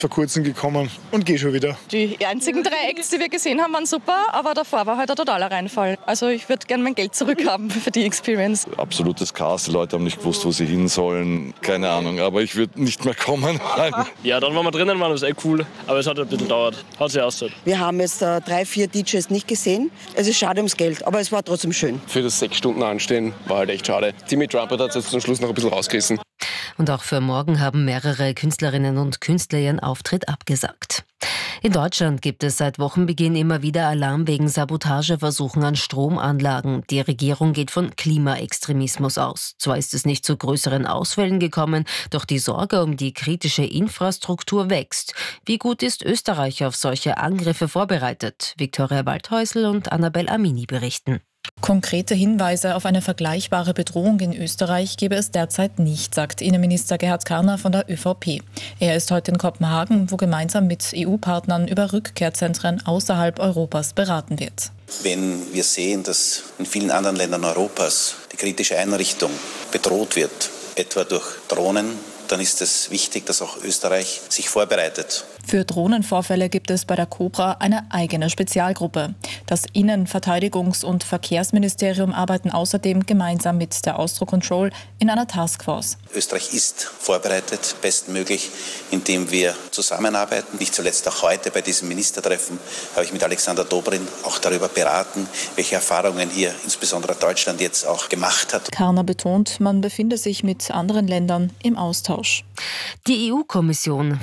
vor kurzem gekommen und gehe schon wieder. Die einzigen 3 Acts, die wir gesehen haben, waren super, aber davor war halt ein totaler Reinfall. Also ich würde gerne mein Geld zurückhaben für die Experience. Absolutes Chaos, die Leute haben nicht gewusst, wo sie hin sollen. Keine Ahnung, aber ich würde nicht mehr kommen. Ja, dann waren wir drinnen, waren das cool, aber es hat ein bisschen gedauert. Hat sich ausgezahlt. Wir haben jetzt 3, 4 DJs nicht gesehen. Es ist schade ums Geld, aber es war trotzdem schön. Für das 6 Stunden Anstehen war halt echt schade. Timmy Trumpet hat es jetzt zum Schluss noch ein bisschen rausgerissen. Und auch für morgen haben mehrere Künstlerinnen und Künstler ihren Auftritt abgesagt. In Deutschland gibt es seit Wochenbeginn immer wieder Alarm wegen Sabotageversuchen an Stromanlagen. Die Regierung geht von Klimaextremismus aus. Zwar ist es nicht zu größeren Ausfällen gekommen, doch die Sorge um die kritische Infrastruktur wächst. Wie gut ist Österreich auf solche Angriffe vorbereitet? Viktoria Waldhäusl und Annabel Amini berichten. Konkrete Hinweise auf eine vergleichbare Bedrohung in Österreich gebe es derzeit nicht, sagt Innenminister Gerhard Karner von der ÖVP. Er ist heute in Kopenhagen, wo gemeinsam mit EU-Partnern über Rückkehrzentren außerhalb Europas beraten wird. Wenn wir sehen, dass in vielen anderen Ländern Europas die kritische Einrichtung bedroht wird, etwa durch Drohnen, dann ist es wichtig, dass auch Österreich sich vorbereitet. Für Drohnenvorfälle gibt es bei der Cobra eine eigene Spezialgruppe. Das Innen-, Verteidigungs- und Verkehrsministerium arbeiten außerdem gemeinsam mit der Austro Control in einer Taskforce. Österreich ist vorbereitet, bestmöglich, indem wir zusammenarbeiten. Nicht zuletzt auch heute bei diesem Ministertreffen habe ich mit Alexander Dobrindt auch darüber beraten, welche Erfahrungen hier insbesondere Deutschland jetzt auch gemacht hat. Karner betont, man befinde sich mit anderen Ländern im Austausch. Die EU-Kommissarin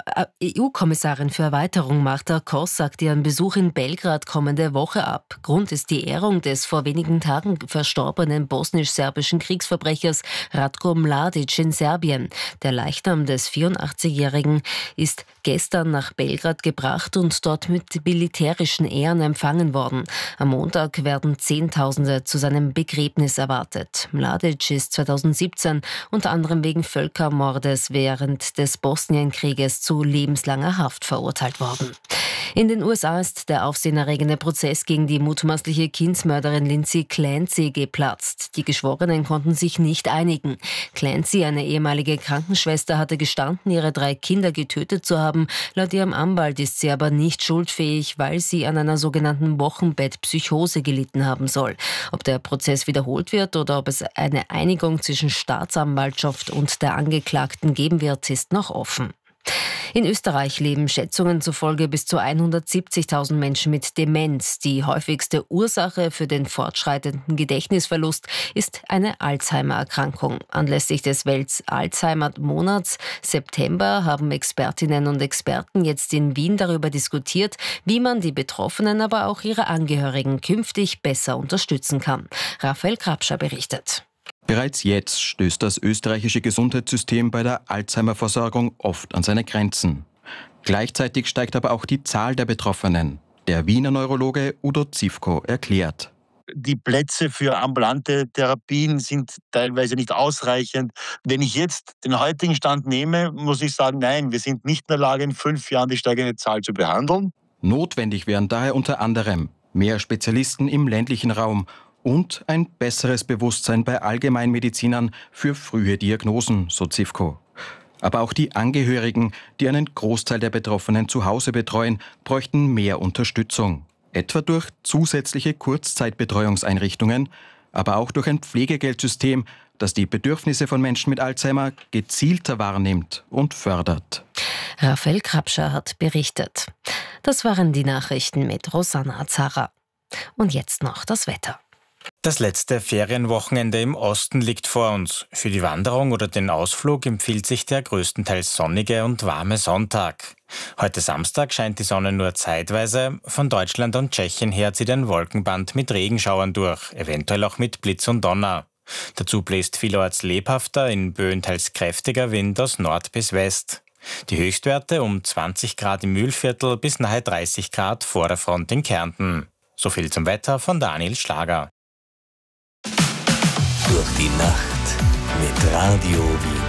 für Erweiterung Marta Kos sagt ihren Besuch in Belgrad kommende Woche ab. Grund ist die Ehrung des vor wenigen Tagen verstorbenen bosnisch-serbischen Kriegsverbrechers Ratko Mladic in Serbien. Der Leichnam des 84-Jährigen ist gestern nach Belgrad gebracht und dort mit militärischen Ehren empfangen worden. Am Montag werden Zehntausende zu seinem Begräbnis erwartet. Mladic ist 2017 unter anderem wegen Völkermordes während des Bosnienkrieges zu lebenslanger Haft verurteilt worden. In den USA ist der aufsehenerregende Prozess gegen die mutmaßliche Kindsmörderin Lindsay Clancy geplatzt. Die Geschworenen konnten sich nicht einigen. Clancy, eine ehemalige Krankenschwester, hatte gestanden, ihre 3 Kinder getötet zu haben. Laut ihrem Anwalt ist sie aber nicht schuldfähig, weil sie an einer sogenannten Wochenbettpsychose gelitten haben soll. Ob der Prozess wiederholt wird oder ob es eine Einigung zwischen Staatsanwaltschaft und der Angeklagten geben wird, ist noch offen. In Österreich leben Schätzungen zufolge bis zu 170.000 Menschen mit Demenz. Die häufigste Ursache für den fortschreitenden Gedächtnisverlust ist eine Alzheimer-Erkrankung. Anlässlich des Welt-Alzheimer-Monats September haben Expertinnen und Experten jetzt in Wien darüber diskutiert, wie man die Betroffenen, aber auch ihre Angehörigen künftig besser unterstützen kann. Raphael Krapscher berichtet. Bereits jetzt stößt das österreichische Gesundheitssystem bei der Alzheimer-Versorgung oft an seine Grenzen. Gleichzeitig steigt aber auch die Zahl der Betroffenen. Der Wiener Neurologe Udo Zivko erklärt. Die Plätze für ambulante Therapien sind teilweise nicht ausreichend. Wenn ich jetzt den heutigen Stand nehme, muss ich sagen, nein, wir sind nicht in der Lage, in 5 Jahren die steigende Zahl zu behandeln. Notwendig wären daher unter anderem mehr Spezialisten im ländlichen Raum und ein besseres Bewusstsein bei Allgemeinmedizinern für frühe Diagnosen, so Zivko. Aber auch die Angehörigen, die einen Großteil der Betroffenen zu Hause betreuen, bräuchten mehr Unterstützung. Etwa durch zusätzliche Kurzzeitbetreuungseinrichtungen, aber auch durch ein Pflegegeldsystem, das die Bedürfnisse von Menschen mit Alzheimer gezielter wahrnimmt und fördert. Raphael Krapscher hat berichtet. Das waren die Nachrichten mit Rosanna Azara. Und jetzt noch das Wetter. Das letzte Ferienwochenende im Osten liegt vor uns. Für die Wanderung oder den Ausflug empfiehlt sich der größtenteils sonnige und warme Sonntag. Heute Samstag scheint die Sonne nur zeitweise. Von Deutschland und Tschechien her zieht ein Wolkenband mit Regenschauern durch, eventuell auch mit Blitz und Donner. Dazu bläst vielorts lebhafter, in Böen teils kräftiger Wind aus Nord bis West. Die Höchstwerte um 20 Grad im Mühlviertel bis nahe 30 Grad vor der Front in Kärnten. So viel zum Wetter von Daniel Schlager. Durch die Nacht mit Radio Wien.